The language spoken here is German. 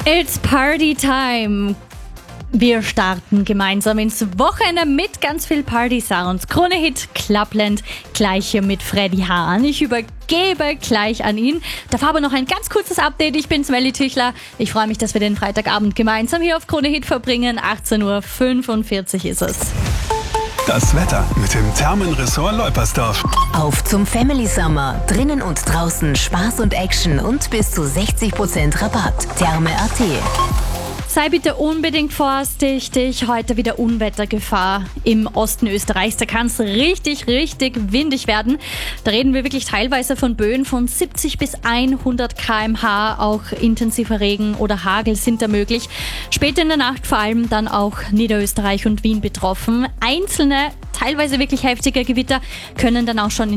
It's Party Time. Wir starten gemeinsam ins Wochenende mit ganz viel Party-Sounds. Krone-Hit Clubland gleich hier mit Freddy Hahn. Ich übergebe gleich an ihn. Davor aber noch ein ganz kurzes Update. Ich bin Smelly Tüchler. Ich freue mich, dass wir den Freitagabend gemeinsam hier auf Krone-Hit verbringen. 18:45 Uhr ist es. Das Wetter mit dem Thermenressort Leupersdorf. Auf zum Family Summer. Drinnen und draußen Spaß und Action und bis zu 60% Rabatt. Therme.at. Sei bitte unbedingt vorsichtig. Heute wieder Unwettergefahr im Osten Österreichs. Da kann es richtig windig werden. Da reden wir wirklich teilweise von Böen von 70 bis 100 km/h. Auch intensiver Regen oder Hagel sind da möglich. Später in der Nacht vor allem dann auch Niederösterreich und Wien betroffen. Einzelne, teilweise wirklich heftige Gewitter können dann auch schon in